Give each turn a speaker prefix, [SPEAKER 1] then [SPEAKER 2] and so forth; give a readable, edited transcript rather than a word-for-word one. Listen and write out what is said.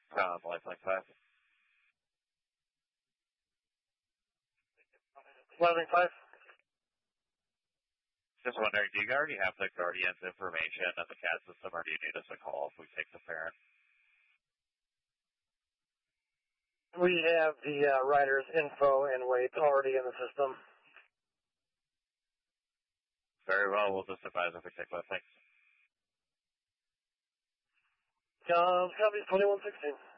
[SPEAKER 1] Lifelink 5.
[SPEAKER 2] Lifelink 5.
[SPEAKER 1] Just wondering, do you already have the Guardian's information and the CAD system, or do you need us to call if we take the parent?
[SPEAKER 2] We have the rider's info and weight already in the system.
[SPEAKER 1] Very well, we'll just advise if we take that. Thanks.
[SPEAKER 2] Copy 2116.